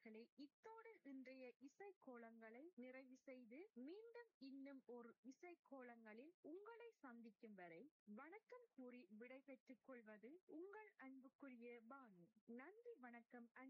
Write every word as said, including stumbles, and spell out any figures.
நேயர்களே, இத்தோடு இன்றைய இசைக்கோலங்களை நிறைவு செய்து மீண்டும் இன்னும் ஒரு இசைக்கோலங்களில் உங்களை சந்திக்கும் வரை வணக்கம் கூறி விடைபெற்றுக் கொள்வது உங்கள் அன்புக்குரிய பானு. நன்றி, வணக்கம்.